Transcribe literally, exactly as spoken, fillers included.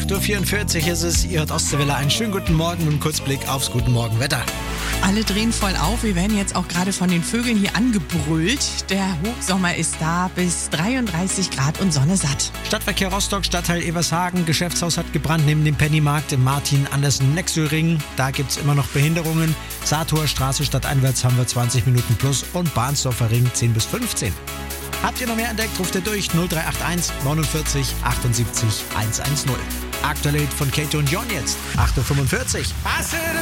acht Uhr vierundvierzig ist es, ihr hört Ostseewelle, einen schönen guten Morgen und einen Kurzblick aufs Guten Morgen Wetter. Alle drehen voll auf. Wir werden jetzt auch gerade von den Vögeln hier angebrüllt. Der Hochsommer ist da, bis dreiunddreißig Grad und Sonne satt. Stadtverkehr Rostock, Stadtteil Evershagen. Geschäftshaus hat gebrannt neben dem Pennymarkt im Martin-Andersen-Nexöring. Da gibt's immer noch Behinderungen. Sator Straße stadteinwärts haben wir zwanzig Minuten plus und Bahnsdorfer Ring zehn bis fünfzehn. Habt ihr noch mehr entdeckt, ruft ihr durch null drei acht eins neunundvierzig achtundsiebzig hundertzehn. Aktuelle Hit von Kato und John jetzt, acht Uhr fünfundvierzig. Hast du